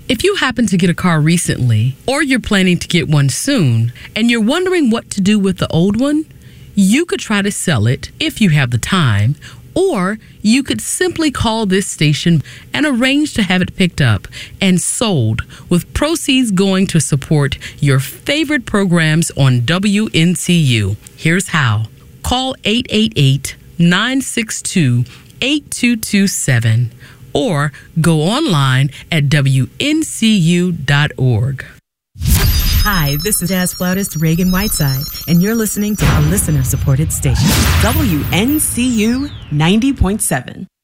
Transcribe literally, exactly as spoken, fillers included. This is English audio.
If you happen to get a car recently, or you're planning to get one soon, and you're wondering what to do with the old one, you could try to sell it if you have the time, or you could simply call this station and arrange to have it picked up and sold, with proceeds going to support your favorite programs on W N C U. Here's how. Call eight eight eight, nine six two, eight two two seven or go online at W N C U dot org. Hi, this is jazz flautist Reagan Whiteside, and you're listening to a listener-supported station, W N C U ninety point seven.